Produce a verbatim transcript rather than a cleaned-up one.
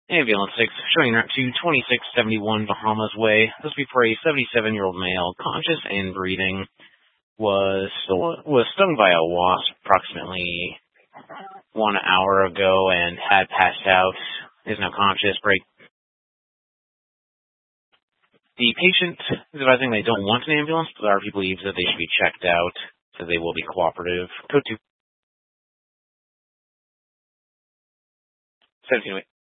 Ambulance six, showing route to twenty-six seventy-one Bahamas Way. This will be for a seventy-seven-year-old male, conscious and breathing, was still, was stung by a wasp approximately one hour ago and had passed out. Is now conscious. Break. The patient is advising they don't want an ambulance, but our people believes that they should be checked out, so they will be cooperative. Code two. seventeen.